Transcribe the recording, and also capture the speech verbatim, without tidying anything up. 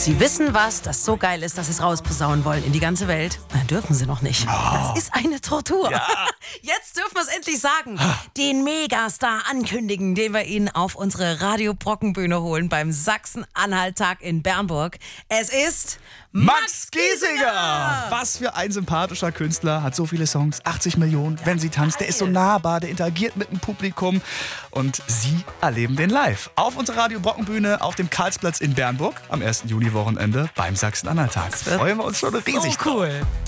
Sie wissen was, das so geil ist, dass Sie es rausposaunen wollen in die ganze Welt. Dann dürfen Sie noch nicht. Das ist eine Tortur. Ja. Jetzt dürfen wir es endlich sagen. Den Megastar ankündigen, den wir Ihnen auf unsere Radio-Brockenbühne holen beim Sachsen-Anhalt-Tag in Bernburg. Es ist Max Giesinger! Was für ein sympathischer Künstler, hat so viele Songs, achtzig Millionen, wenn sie tanzt, der ist so nahbar, der interagiert mit dem Publikum und Sie erleben den live auf unserer Radio Brockenbühne auf dem Karlsplatz in Bernburg am ersten Juni-Wochenende beim Sachsen-Anhalt-Tag. Freuen wir uns schon riesig so cool. drauf.